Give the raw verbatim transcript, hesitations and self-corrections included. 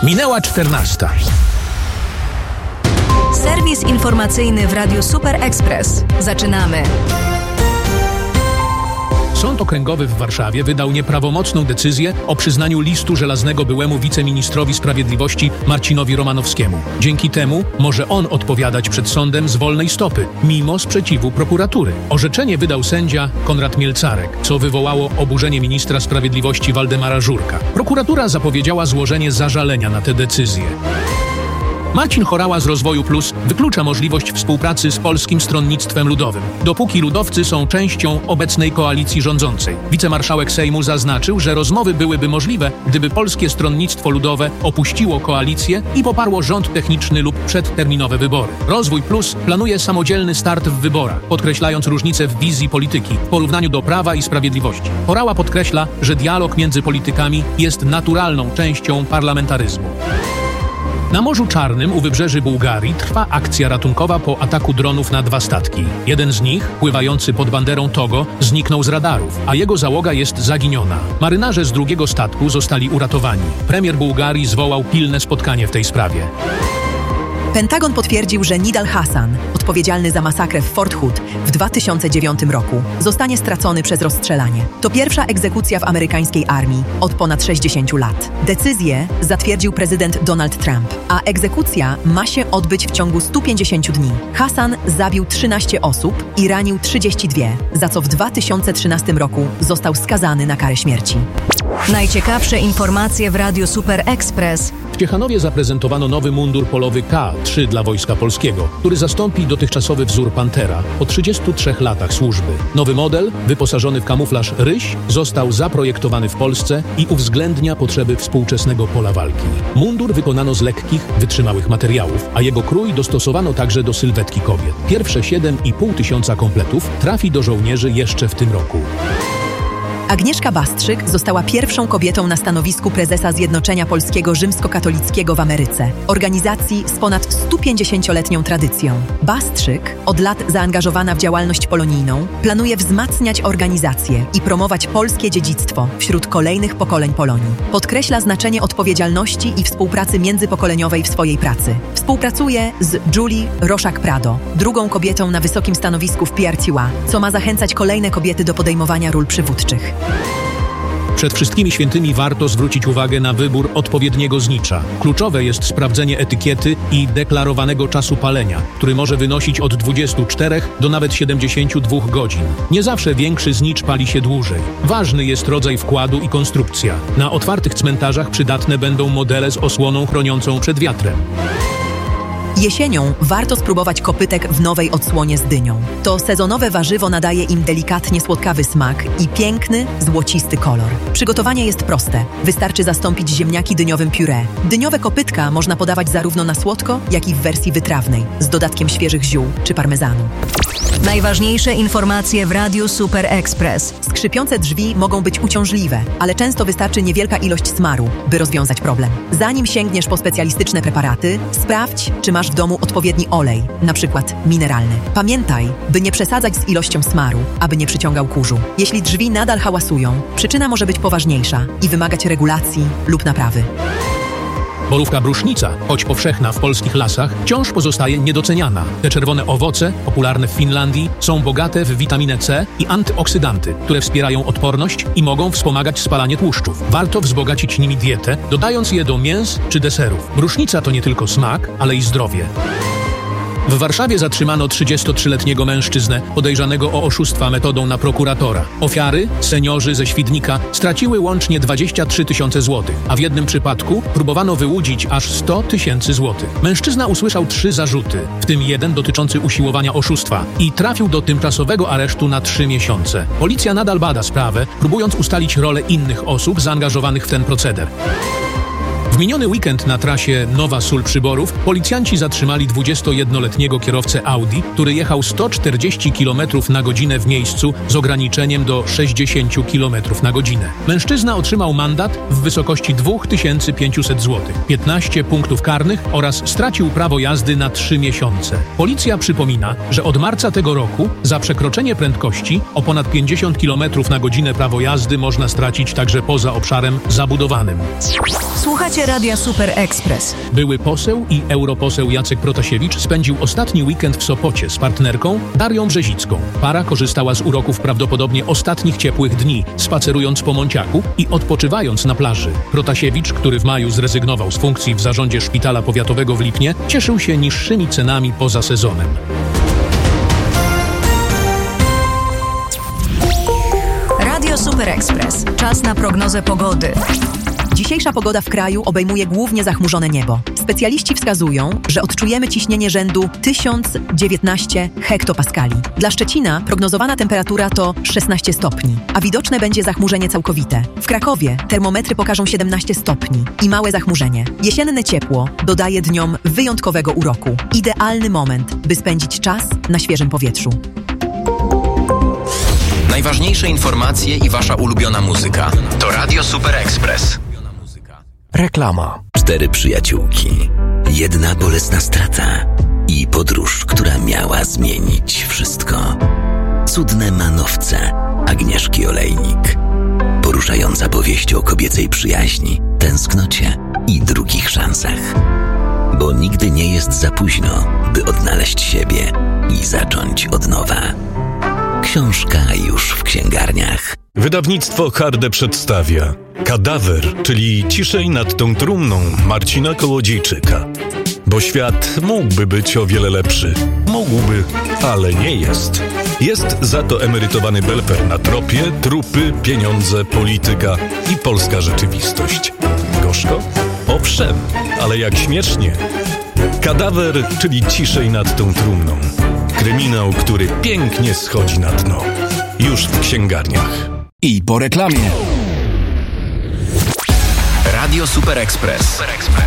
Minęła czternasta. Serwis informacyjny w Radiu Super Express. Zaczynamy. Sąd Okręgowy w Warszawie wydał nieprawomocną decyzję o przyznaniu listu żelaznego byłemu wiceministrowi sprawiedliwości Marcinowi Romanowskiemu. Dzięki temu może on odpowiadać przed sądem z wolnej stopy, mimo sprzeciwu prokuratury. Orzeczenie wydał sędzia Konrad Mielcarek, co wywołało oburzenie ministra sprawiedliwości Waldemara Żurka. Prokuratura zapowiedziała złożenie zażalenia na tę decyzję. Marcin Horała z Rozwoju Plus wyklucza możliwość współpracy z Polskim Stronnictwem Ludowym, dopóki ludowcy są częścią obecnej koalicji rządzącej. Wicemarszałek Sejmu zaznaczył, że rozmowy byłyby możliwe, gdyby Polskie Stronnictwo Ludowe opuściło koalicję i poparło rząd techniczny lub przedterminowe wybory. Rozwój Plus planuje samodzielny start w wyborach, podkreślając różnice w wizji polityki w porównaniu do Prawa i Sprawiedliwości. Horała podkreśla, że dialog między politykami jest naturalną częścią parlamentaryzmu. Na Morzu Czarnym u wybrzeży Bułgarii trwa akcja ratunkowa po ataku dronów na dwa statki. Jeden z nich, pływający pod banderą Togo, zniknął z radarów, a jego załoga jest zaginiona. Marynarze z drugiego statku zostali uratowani. Premier Bułgarii zwołał pilne spotkanie w tej sprawie. Pentagon potwierdził, że Nidal Hasan, odpowiedzialny za masakrę w Fort Hood w dwa tysiące dziewiątym roku, zostanie stracony przez rozstrzelanie. To pierwsza egzekucja w amerykańskiej armii od ponad sześćdziesięciu lat. Decyzję zatwierdził prezydent Donald Trump, a egzekucja ma się odbyć w ciągu stu pięćdziesięciu dni. Hasan zabił trzynaście osób i ranił trzydzieści dwie, za co w dwa tysiące trzynastym roku został skazany na karę śmierci. Najciekawsze informacje w Radiu Super Express. W Ciechanowie zaprezentowano nowy mundur polowy K trzy dla Wojska Polskiego, który zastąpi dotychczasowy wzór Pantera po trzydziestu trzech latach służby. Nowy model, wyposażony w kamuflaż ryś, został zaprojektowany w Polsce i uwzględnia potrzeby współczesnego pola walki. Mundur wykonano z lekkich, wytrzymałych materiałów, a jego krój dostosowano także do sylwetki kobiet. Pierwsze siedem i pół tysiąca kompletów trafi do żołnierzy jeszcze w tym roku. Agnieszka Bastrzyk została pierwszą kobietą na stanowisku prezesa Zjednoczenia Polskiego Rzymskokatolickiego w Ameryce, organizacji z ponad stupięćdziesięcioletnią tradycją. Bastrzyk, od lat zaangażowana w działalność polonijną, planuje wzmacniać organizację i promować polskie dziedzictwo wśród kolejnych pokoleń Polonii. Podkreśla znaczenie odpowiedzialności i współpracy międzypokoleniowej w swojej pracy. Współpracuje z Julie Roszak-Prado, drugą kobietą na wysokim stanowisku w P R T A, co ma zachęcać kolejne kobiety do podejmowania ról przywódczych. Przed wszystkimi świętymi warto zwrócić uwagę na wybór odpowiedniego znicza. Kluczowe jest sprawdzenie etykiety i deklarowanego czasu palenia, który może wynosić od dwudziestu czterech do nawet siedemdziesięciu dwóch godzin. Nie zawsze większy znicz pali się dłużej. Ważny jest rodzaj wkładu i konstrukcja. Na otwartych cmentarzach przydatne będą modele z osłoną chroniącą przed wiatrem. Jesienią warto spróbować kopytek w nowej odsłonie z dynią. To sezonowe warzywo nadaje im delikatnie słodkawy smak i piękny, złocisty kolor. Przygotowanie jest proste. Wystarczy zastąpić ziemniaki dyniowym puree. Dyniowe kopytka można podawać zarówno na słodko, jak i w wersji wytrawnej, z dodatkiem świeżych ziół czy parmezanu. Najważniejsze informacje w Radiu Super Express. Skrzypiące drzwi mogą być uciążliwe, ale często wystarczy niewielka ilość smaru, by rozwiązać problem. Zanim sięgniesz po specjalistyczne preparaty, sprawdź, czy masz w domu odpowiedni olej, na przykład mineralny. Pamiętaj, by nie przesadzać z ilością smaru, aby nie przyciągał kurzu. Jeśli drzwi nadal hałasują, przyczyna może być poważniejsza i wymagać regulacji lub naprawy. Borówka brusznica, choć powszechna w polskich lasach, wciąż pozostaje niedoceniana. Te czerwone owoce, popularne w Finlandii, są bogate w witaminę C i antyoksydanty, które wspierają odporność i mogą wspomagać spalanie tłuszczów. Warto wzbogacić nimi dietę, dodając je do mięs czy deserów. Brusznica to nie tylko smak, ale i zdrowie. W Warszawie zatrzymano trzydziestotrzyletniego mężczyznę podejrzanego o oszustwa metodą na prokuratora. Ofiary, seniorzy ze Świdnika, straciły łącznie dwadzieścia trzy tysiące złotych, a w jednym przypadku próbowano wyłudzić aż sto tysięcy złotych. Mężczyzna usłyszał trzy zarzuty, w tym jeden dotyczący usiłowania oszustwa i trafił do tymczasowego aresztu na trzy miesiące. Policja nadal bada sprawę, próbując ustalić rolę innych osób zaangażowanych w ten proceder. W miniony weekend na trasie Nowa Sól Przyborów policjanci zatrzymali dwudziestojednoletniego kierowcę Audi, który jechał sto czterdzieści kilometrów na godzinę w miejscu z ograniczeniem do sześćdziesięciu kilometrów na godzinę. Mężczyzna otrzymał mandat w wysokości dwa tysiące pięćset złotych, piętnaście punktów karnych oraz stracił prawo jazdy na trzy miesiące. Policja przypomina, że od marca tego roku za przekroczenie prędkości o ponad pięćdziesiąt kilometrów na godzinę prawo jazdy można stracić także poza obszarem zabudowanym. Słuchacie Radia Super Express. Były poseł i europoseł Jacek Protasiewicz spędził ostatni weekend w Sopocie z partnerką Darią Brzezicką. Para korzystała z uroków prawdopodobnie ostatnich ciepłych dni, spacerując po Monciaku i odpoczywając na plaży. Protasiewicz, który w maju zrezygnował z funkcji w zarządzie szpitala powiatowego w Lipnie, cieszył się niższymi cenami poza sezonem. Radio Super Express. Czas na prognozę pogody. Dzisiejsza pogoda w kraju obejmuje głównie zachmurzone niebo. Specjaliści wskazują, że odczujemy ciśnienie rzędu tysiąc dziewiętnaście hektopaskali. Dla Szczecina prognozowana temperatura to szesnaście stopni, a widoczne będzie zachmurzenie całkowite. W Krakowie termometry pokażą siedemnaście stopni i małe zachmurzenie. Jesienne ciepło dodaje dniom wyjątkowego uroku. Idealny moment, by spędzić czas na świeżym powietrzu. Najważniejsze informacje i wasza ulubiona muzyka to Radio Super Express. Reklama. Cztery przyjaciółki. Jedna bolesna strata i podróż, która miała zmienić wszystko. Cudne manowce Agnieszki Olejnik. Poruszająca powieść o kobiecej przyjaźni, tęsknocie i drugich szansach. Bo nigdy nie jest za późno, by odnaleźć siebie i zacząć od nowa. Książka już w księgarniach. Wydawnictwo Harde przedstawia Kadawer, czyli Ciszej nad tą trumną Marcina Kołodziejczyka. Bo świat mógłby być o wiele lepszy. Mógłby, ale nie jest. Jest za to emerytowany belfer na tropie, trupy, pieniądze, polityka i polska rzeczywistość. Gorzko? Owszem, ale jak śmiesznie. Kadawer, czyli Ciszej nad tą trumną. Kryminał, który pięknie schodzi na dno. Już w księgarniach. I po reklamie. Radio Super Express.